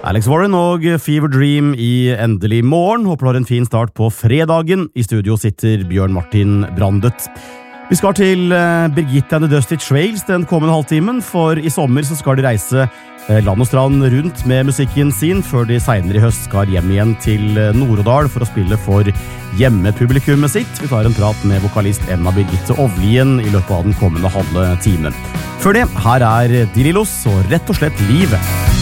Alex Warren og Fever Dream i Endelig morgen. Håper du har en fin start på fredagen. I studio sitter Bjørn Martin Brandet. Vi skal til Birgitte and the Dusty Trails den kommende halvtimen, for i sommer så skal de reise land og strand rundt med musikken sin, før de senere i høst skal hjem igjen til Nord-Odal for å spille for hjemmepublikummet sitt. Vi tar en prat med vokalist Emma Birgitte Ovlien i løpet av den kommende halve timen. Før det, her er De Lillos og rett og slett livet.